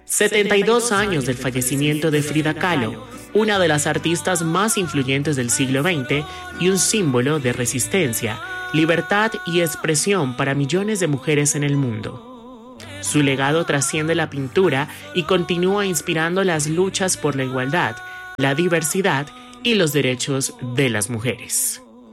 72 años del fallecimiento de Frida Kahlo, una de las artistas más influyentes del siglo XX y un símbolo de resistencia, libertad y expresión para millones de mujeres en el mundo. Su legado trasciende la pintura y continúa inspirando las luchas por la igualdad, la diversidad y los derechos de las mujeres.